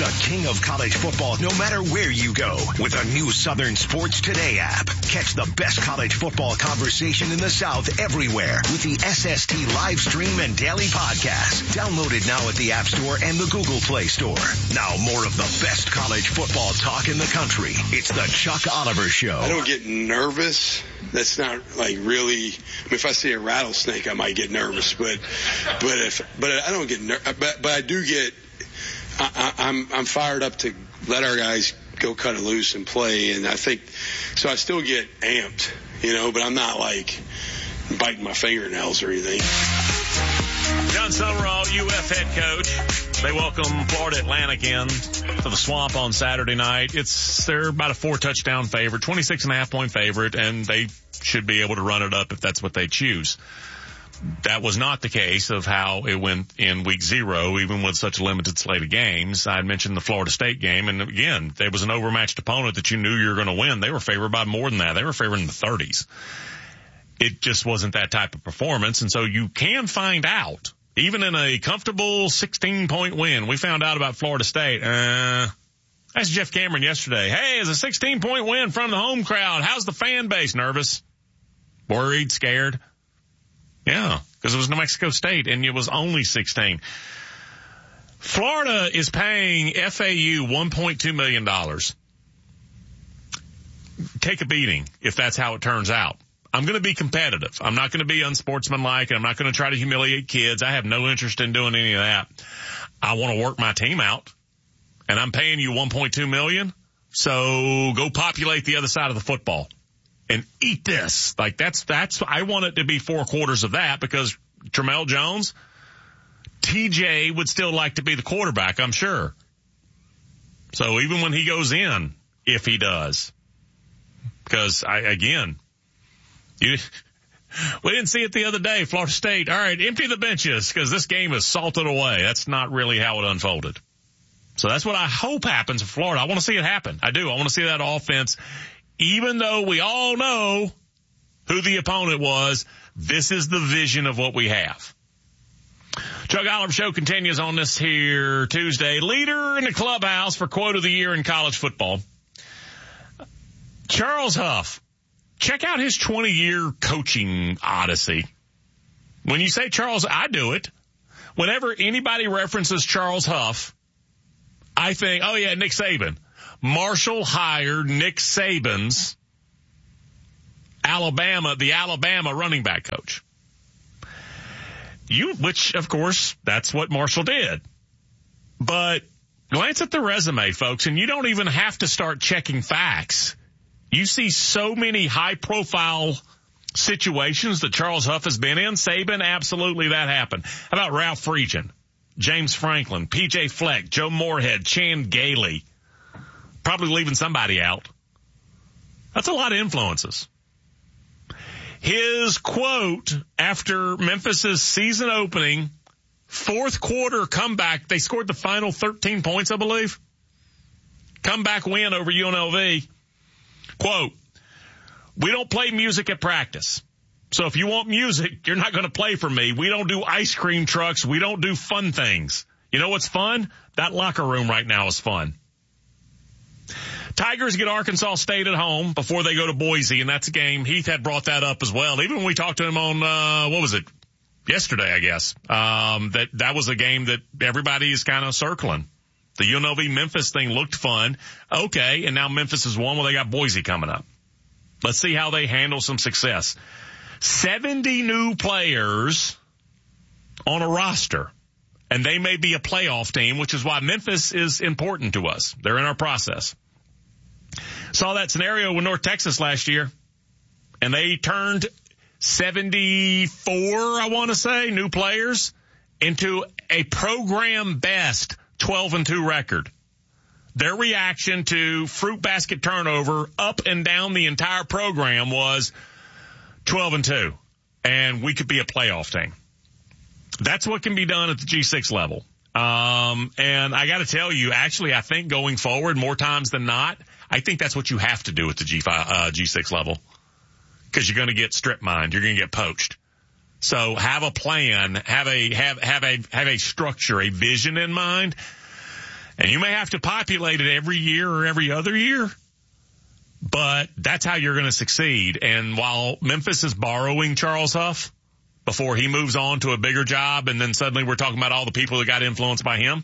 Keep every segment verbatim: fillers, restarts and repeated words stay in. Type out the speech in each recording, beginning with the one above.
the king of college football no matter where you go with a new Southern Sports Today app. Catch the best college football conversation in the South everywhere with the S S T live stream and daily podcast. Download it now at the App Store and the Google Play Store. Now more of the best college football talk in the country. It's the Chuck Oliver Show. I don't get nervous. That's not like really. I mean, if I see a rattlesnake, I might get nervous. But, but if, but I don't get nervous. But, but I do get. I, I, I'm, I'm fired up to let our guys go cut it loose and play. And I think, so I still get amped, you know. But I'm not like biting my fingernails or anything. John Summerall, U F head coach. They welcome Florida Atlantic in to the Swamp on Saturday night. It's they're about a four touchdown favorite, twenty-six and a half point favorite, and they should be able to run it up if that's what they choose. That was not the case of how it went in week zero, even with such a limited slate of games. I had mentioned the Florida State game, and again, there was an overmatched opponent that you knew you were going to win. They were favored by more than that. They were favored in the thirties. It just wasn't that type of performance, and so you can find out. Even in a comfortable sixteen point win, we found out about Florida State. Uh, that's Jeff Cameron yesterday. Hey, it's a sixteen point win from the home crowd. How's the fan base? Nervous? Worried? Scared? Yeah, because it was New Mexico State and it was only sixteen. Florida is paying F A U one point two million dollars. Take a beating if that's how it turns out. I'm going to be competitive. I'm not going to be unsportsmanlike, and I'm not going to try to humiliate kids. I have no interest in doing any of that. I want to work my team out, and I'm paying you one point two million dollars, so go populate the other side of the football and eat this. Like, that's, that's, I want it to be four quarters of that because Tramel Jones, T J would still like to be the quarterback, I'm sure. So even when he goes in, if he does, because I, again, You, we didn't see it the other day. Florida State, all right, empty the benches because this game is salted away. That's not really how it unfolded. So that's what I hope happens for Florida. I want to see it happen. I do. I want to see that offense. Even though we all know who the opponent was, this is the vision of what we have. Chuck Oliver Show continues on this here Tuesday. Leader in the clubhouse for quote of the year in college football. Charles Huff. Check out his twenty-year coaching odyssey. When you say Charles, I do it. Whenever anybody references Charles Huff, I think, oh, yeah, Nick Saban. Marshall hired Nick Saban's Alabama, the Alabama running back coach. You, which, of course, that's what Marshall did. But glance at the resume, folks, and you don't even have to start checking facts. You see so many high-profile situations that Charles Huff has been in. Saban, absolutely that happened. How about Ralph Friedgen, James Franklin, P J Fleck, Joe Moorhead, Chan Gailey? Probably leaving somebody out. That's a lot of influences. His quote after Memphis's season opening, fourth quarter comeback, they scored the final thirteen points, I believe. Comeback win over U N L V. Quote, we don't play music at practice. So if you want music, you're not going to play for me. We don't do ice cream trucks. We don't do fun things. You know what's fun? That locker room right now is fun. Tigers get Arkansas State at home before they go to Boise, and that's a game. Heath had brought that up as well. Even when we talked to him on, uh, what was it? Yesterday, I guess. Um, that, that was a game that everybody is kind of circling. The U N L V Memphis thing looked fun. Okay, and now Memphis has won. Well, they got Boise coming up. Let's see how they handle some success. seventy new players on a roster, and they may be a playoff team, which is why Memphis is important to us. They're in our process. Saw that scenario with North Texas last year, and they turned seventy-four, I want to say, new players into a program best twelve and two record. Their reaction to fruit basket turnover up and down the entire program was twelve and two, and we could be a playoff team. That's what can be done at the G six level. Um, and I got to tell you, actually, I think going forward more times than not, I think that's what you have to do at the G five, uh, G six level, because you're going to get strip mined. You're going to get poached. So have a plan, have a, have, have a, have a structure, a vision in mind. And you may have to populate it every year or every other year, but that's how you're going to succeed. And while Memphis is borrowing Charles Huff before he moves on to a bigger job, and then suddenly we're talking about all the people that got influenced by him,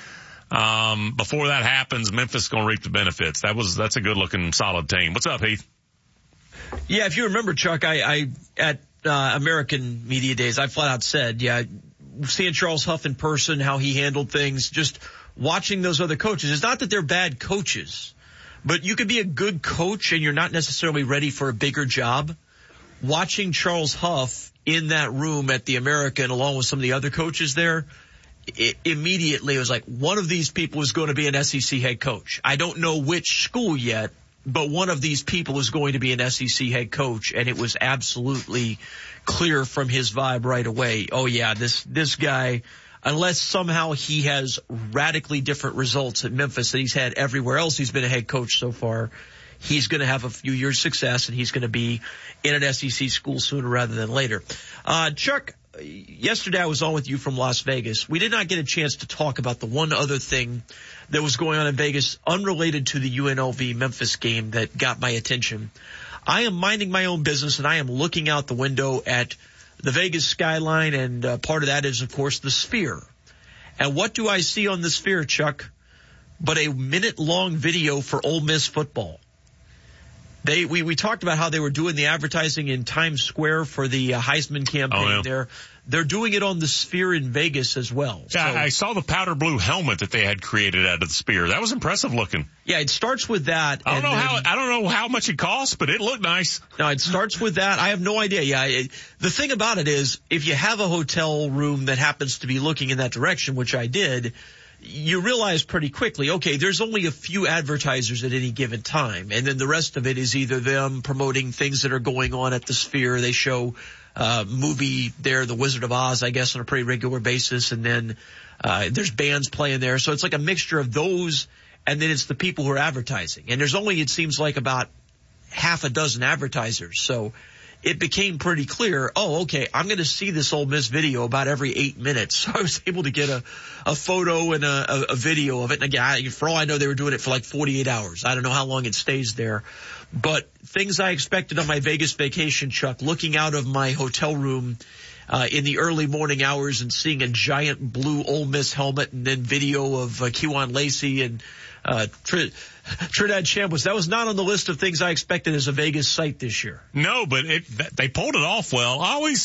um, before that happens, Memphis is going to reap the benefits. That was, that's a good looking, solid team. What's up, Heath? Yeah, if you remember, Chuck, I, I at uh, American Media Days, I flat out said, yeah, seeing Charles Huff in person, how he handled things, just watching those other coaches. It's not that they're bad coaches, but you could be a good coach and you're not necessarily ready for a bigger job. Watching Charles Huff in that room at the American along with some of the other coaches there, it immediately was like, one of these people is going to be an S E C head coach. I don't know which school yet, but one of these people is going to be an S E C head coach, and it was absolutely clear from his vibe right away. Oh yeah, this, this guy, unless somehow he has radically different results at Memphis that he's had everywhere else he's been a head coach so far, he's going to have a few years success, and he's going to be in an S E C school sooner rather than later. Uh, Chuck, yesterday I was on with you from Las Vegas. We did not get a chance to talk about the one other thing that was going on in Vegas unrelated to the U N L V Memphis game that got my attention. I am minding my own business, and I am looking out the window at the Vegas skyline, and uh, part of that is, of course, the Sphere. And what do I see on the Sphere, Chuck, but a minute-long video for Ole Miss football? They we, we talked about how they were doing the advertising in Times Square for the uh, Heisman campaign. Oh, yeah. There, they're doing it on the Sphere in Vegas as well. Yeah, so, I saw the powder blue helmet that they had created out of the Sphere. That was impressive looking. Yeah, it starts with that. I don't know then, how I don't know how much it costs, but it looked nice. No, it starts with that. I have no idea. Yeah, it, the thing about it is, if you have a hotel room that happens to be looking in that direction, which I did, you realize pretty quickly, okay, there's only a few advertisers at any given time, and then the rest of it is either them promoting things that are going on at the Sphere. They show uh movie there, The Wizard of Oz, I guess, on a pretty regular basis, and then uh there's bands playing there. So it's like a mixture of those, and then it's the people who are advertising. And there's only, it seems like, about half a dozen advertisers. So it became pretty clear, oh, okay, I'm going to see this Ole Miss video about every eight minutes. So I was able to get a, a photo and a, a, a video of it. And again, I, for all I know, they were doing it for like forty-eight hours. I don't know how long it stays there. But things I expected on my Vegas vacation, Chuck, looking out of my hotel room uh, in the early morning hours and seeing a giant blue Ole Miss helmet, and then video of uh, Kewan Lacey and uh, Tr- Trinidad Chambliss. That was not on the list of things I expected as a Vegas site this year. No, but it, they pulled it off well. I always